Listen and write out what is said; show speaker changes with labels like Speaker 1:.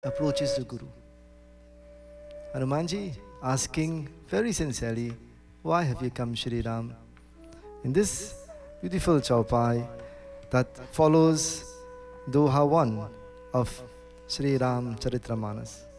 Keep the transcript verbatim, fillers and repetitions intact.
Speaker 1: approaches the Guru. Hanumanji asking very sincerely, why have you come, Shri Ram? In this beautiful chaupai that follows Doha one of Sri Ram Charitramanas.